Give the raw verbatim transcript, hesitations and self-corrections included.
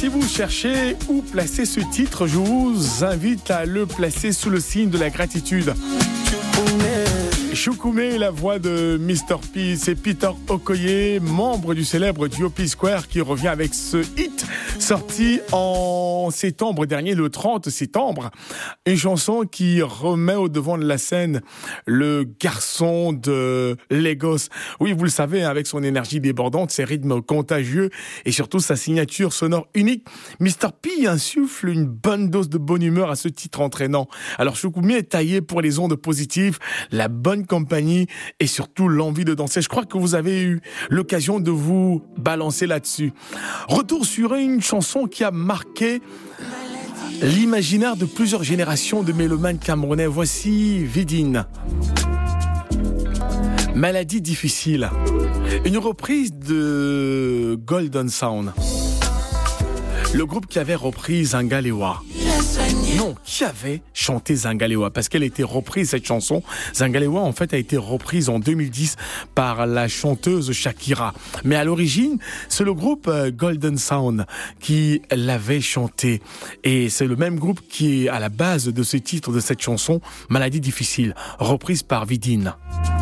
vous cherchez où placer ce titre, je vous invite à le placer sous le signe de la gratitude. Choukoumé, la voix de mister P, c'est Peter Okoye, membre du célèbre duo P-Square, qui revient avec ce hit sorti en septembre dernier, le trente septembre. Une chanson qui remet au devant de la scène le garçon de Lagos. Oui, vous le savez, avec son énergie débordante, ses rythmes contagieux et surtout sa signature sonore unique, mister P insuffle une bonne dose de bonne humeur à ce titre entraînant. Alors Choukoumé est taillé pour les ondes positives, la bonne compagnie et surtout l'envie de danser. Je crois que vous avez eu l'occasion de vous balancer là-dessus. Retour sur une chanson qui a marqué l'imaginaire de plusieurs générations de mélomanes camerounais. Voici Vidine. Maladie difficile. Une reprise de Golden Sound. Le groupe qui avait repris Zangalewa. Non, qui avait chanté Zangalewa, parce qu'elle a été reprise, cette chanson. Zangalewa, en fait, a été reprise en deux mille dix par la chanteuse Shakira. Mais à l'origine, c'est le groupe Golden Sound qui l'avait chantée. Et c'est le même groupe qui est à la base de ce titre de cette chanson, Maladie difficile, reprise par Vidine.